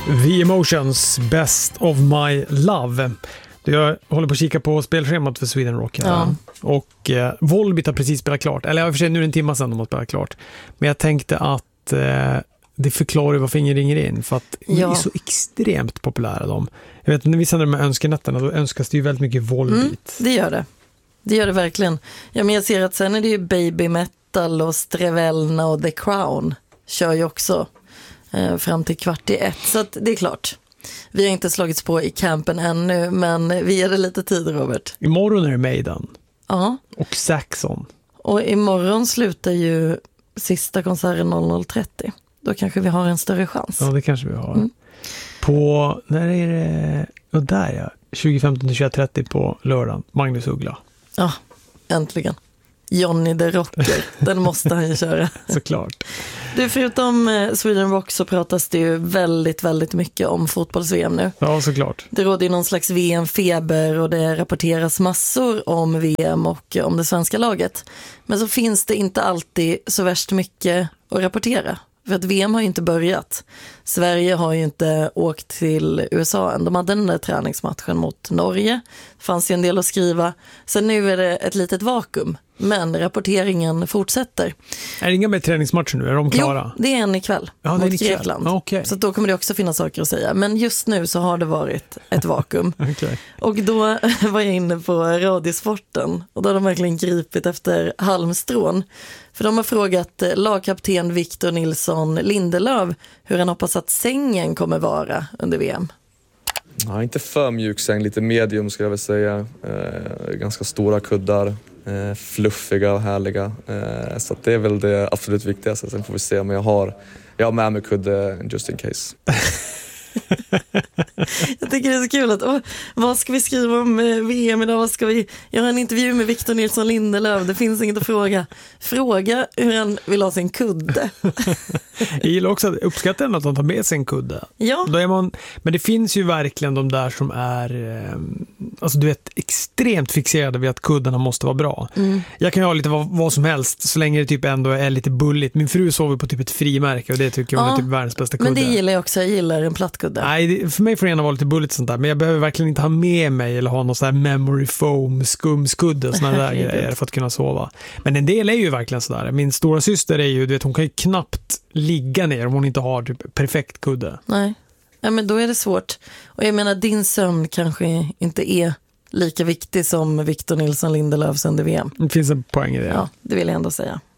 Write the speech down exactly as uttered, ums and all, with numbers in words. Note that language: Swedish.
The Emotions, Best of My Love. Jag håller på att kika på spelschemat för Sweden Rock här. Ja. Och eh, Volbeat har precis spelat klart. Eller jag för sig nu är det en timme sedan de har spelat klart. Men jag tänkte att eh, det förklarar varför ingen ringer in. För att ja. de är så extremt populära de. Jag vet när vi sänder de här önskenätterna då önskas det ju väldigt mycket Volbeat. Mm, det gör det. Det gör det verkligen. Ja, men jag ser att sen är det ju Baby Metal och Strevelna och The Crown kör ju också eh, fram till kvart i ett. Så att det är klart. Vi har inte slagits på i campen ännu, men vi ger det lite tid, Robert. Imorgon är det Maiden. Ja. Och Saxon. Och imorgon slutar ju sista konserten noll noll trettio. Då kanske vi har en större chans. Ja, det kanske vi har. Mm. På, när är det? Och där ja. tjugo femton till tjugoett trettio på lördagen. Magnus Uggla. Ja, äntligen. Johnny the Rocker, den måste han ju köra. Såklart. Du, förutom Sweden Rock så pratas det ju väldigt, väldigt mycket om fotbolls-V M nu. Ja, såklart. Det råder ju någon slags V M-feber och det rapporteras massor om V M och om det svenska laget. Men så finns det inte alltid så värst mycket att rapportera. För att V M har ju inte börjat. Sverige har ju inte åkt till U S A än. De hade den där träningsmatchen mot Norge. Det fanns ju en del att skriva. Sen nu är det ett litet vakuum. Men rapporteringen fortsätter. Är det inga med träningsmatcher nu? Är de klara? Jo, det är en ikväll ja, mot ikväll. Grekland. Okay. Så då kommer det också finnas saker att säga. Men just nu så har det varit ett vakuum. Okay. Och då var jag inne på Radiosporten. Och då har de verkligen gripit efter halmstrån. För de har frågat lagkapten Victor Nilsson Lindelöf hur han hoppas att sängen kommer vara under V M. Ja, inte för mjuk säng, lite medium skulle jag väl säga. Eh, ganska stora kuddar, eh, fluffiga och härliga. Eh, så att det är väl det absolut viktigaste. Sen får vi se om jag har, jag har med mig kudde just in case. Jag tycker det är så kul att åh, vad ska vi skriva om V M idag? Vad ska vi göra en intervju med Victor Nilsson Lindelöf? Det finns inget att fråga. Fråga hur han vill ha sin kudde. Jag gillar också att uppskatta att han tar med sig en kudde. Ja. Då är man, men det finns ju verkligen de där som är alltså du vet extremt fixerade vid att kuddarna måste vara bra. Mm. Jag kan ju ha lite vad, vad som helst så länge det typ ändå är lite bulligt. Min fru sover på typ ett frimärke och det tycker hon ja, är typ världens bästa kudde. Men det gillar jag också. Jag gillar en plattkudde. Nej, för mig får det gärna vara lite bulligt sånt där. Men jag behöver verkligen inte ha med mig eller ha någon sån här memory foam skumskudde och såna där grejer för att kunna sova. Men en del är ju verkligen sådär. Min stora syster är ju, du vet, hon kan ju knappt ligga ner om hon inte har typ perfekt kudde. Nej, ja, men då är det svårt. Och jag menar, din sömn kanske inte är lika viktig som Victor Nilsson Lindelöfs under V M. Det finns en poäng i det. Ja, det vill jag ändå säga.